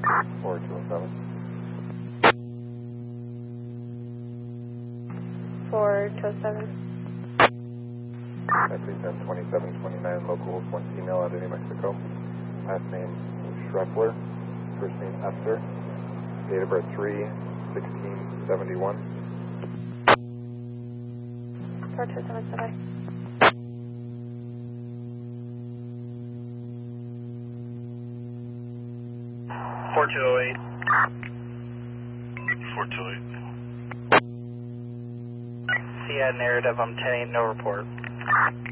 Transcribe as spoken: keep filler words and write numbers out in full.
four two seven. four two seven. X three ten twenty-seven twenty-nine, local one female out of New Mexico. Last name Schreffler, first name Esther, date of birth three sixteen seventy-one. four two seven, bye. four two oh eight. four two oh eight. C A D narrative, I'm ten eight, no report.